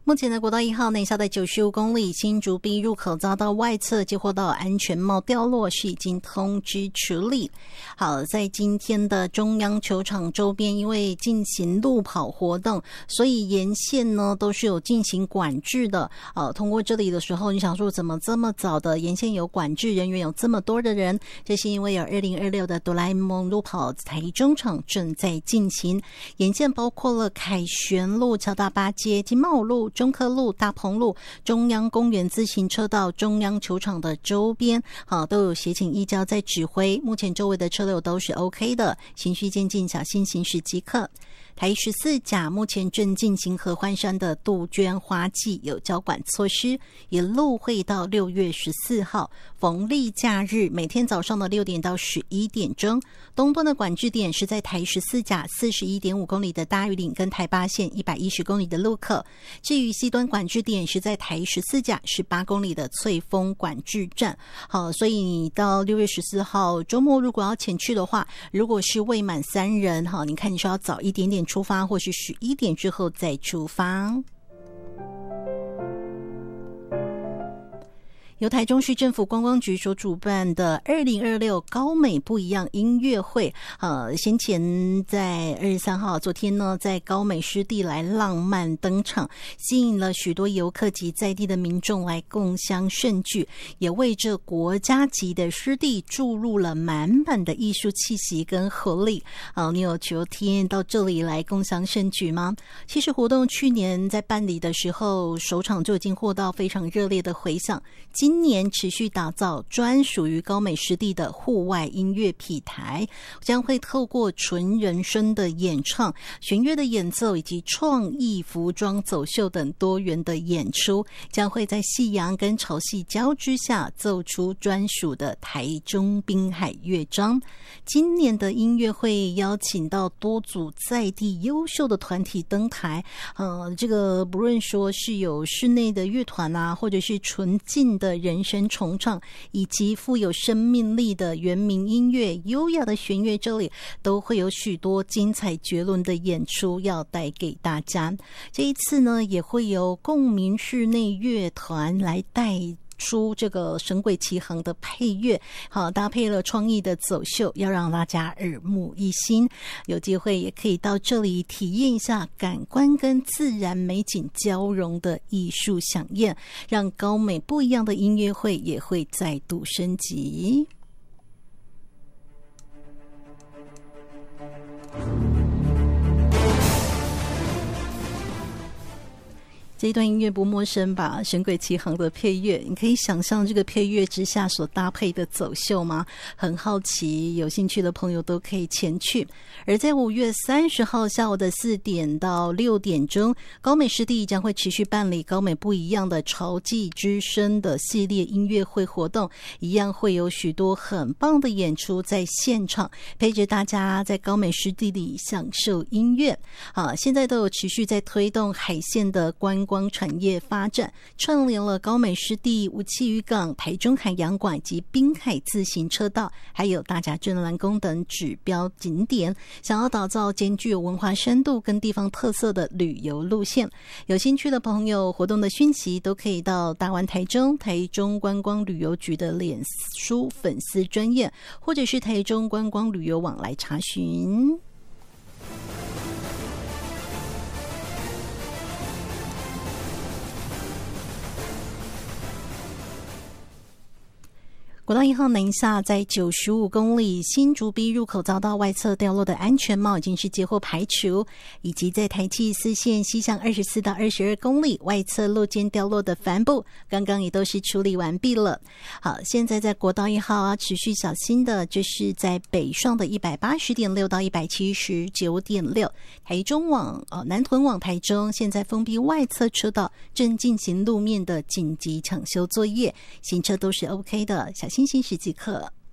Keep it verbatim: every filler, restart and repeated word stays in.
目前的国道一号内下的九十五公里，新竹滨入口遭到外侧接获到安全帽掉落，是已经通知处理。好，在今天的中央球场周边，因为进行路跑活动，所以沿线呢都是有进行管制的。呃，通过这里的时候，你想说怎么这么早的沿线有管制人员，有这么多的人？这是因为有二零二六的哆啦 A 梦路跑台中场正在进行，沿线包括了凯旋路、乔大八街、金茂路、中科路、大鹏路、中央公园自行车道、中央球场的周边，好，都有协警义交在指挥。目前周围的车流都是 OK 的，循序渐进，小心行驶即可。台十四甲目前正进行合欢山的杜鹃花季有交管措施，一路会到六月十四号逢例假日，每天早上的六点到十一点钟。东端的管制点是在台十四甲四十一点五公里的大屿岭跟台八线一百一十公里的路口。至于西端管制点是在台十四甲十八公里的翠峰管制站。好，所以你到六月十四号周末如果要前去的话，如果是未满三人，好，你看你是要早一点点出发，或是十一点之后再出发。由台中市政府观光局所主办的二零二六高美不一样音乐会，呃，先前在二十三号，昨天呢，在高美湿地来浪漫登场，吸引了许多游客及在地的民众来共襄盛举，也为这国家级的湿地注入了满满的艺术气息跟活力。好，你有昨天到这里来共襄盛举吗？其实活动去年在办理的时候，首场就已经获到非常热烈的回响。今年持续打造专属于高美湿地的户外音乐平台，将会透过纯人声的演唱、弦乐的演奏以及创意服装走秀等多元的演出，将会在夕阳跟潮汐交织下奏出专属的台中滨海乐章。今年的音乐会邀请到多组在地优秀的团体登台，呃，这个不论说是有室内的乐团啊，或者是纯净的人声重唱，以及富有生命力的原民音乐、优雅的弦乐，这里都会有许多精彩绝伦的演出要带给大家。这一次呢，也会由共鸣室内乐团来带出这个神鬼奇航的配乐，好，搭配了创意的走秀，要让大家耳目一新。有机会也可以到这里体验一下感官跟自然美景交融的艺术飨宴，让高美不一样的音乐会也会再度升级。这一段音乐不陌生吧？神鬼奇航的配乐，你可以想象这个配乐之下所搭配的走秀吗？很好奇，有兴趣的朋友都可以前去。而在五月三十号下午的四点到六点钟，高美湿地将会持续办理高美不一样的潮季之声的系列音乐会活动，一样会有许多很棒的演出在现场，陪着大家在高美湿地里享受音乐。啊，现在都有持续在推动海线的观光光产业发展，串联了高美湿地、无期渔港、台中海洋馆及滨海自行车道，还有大甲镇澜宫等指标景点，想要打造兼具有文化深度跟地方特色的旅游路线。有兴趣的朋友，活动的讯息都可以到大湾台中台中观光旅游局的脸书粉丝专页，或者是台中观光旅游网来查询。国道一号南下在九十五公里，新竹滨入口遭到外侧掉落的安全帽已经是接获排除，以及在台七四线西向二十四到二十二公里外侧路肩掉落的帆布，刚刚也都是处理完毕了。好，现在在国道一号啊，持续小心的就是在北上的一百八十点六到一百七十九点六，台中往呃南屯往台中，现在封闭外侧车道正进行路面的紧急抢修作业，行车都是 OK 的，小心行驶即可。